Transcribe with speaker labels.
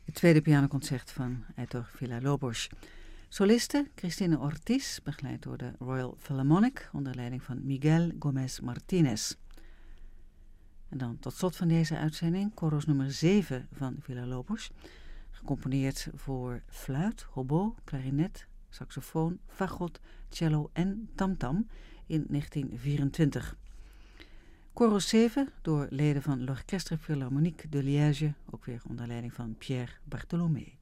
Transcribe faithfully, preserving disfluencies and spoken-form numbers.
Speaker 1: Het tweede pianoconcert van Heitor Villa-Lobos. Soliste Cristina Ortiz, begeleid door de Royal Philharmonic onder leiding van Miguel Gomez Martinez. En dan tot slot van deze uitzending Chorus nummer zeven van Villa-Lobos, gecomponeerd voor fluit, hobo, klarinet, saxofoon, fagot, cello en tamtam in negentien vierentwintig. Chorus zeven door leden van l'Orchestre Philharmonique de Liège, ook weer onder leiding van Pierre Bartholomé.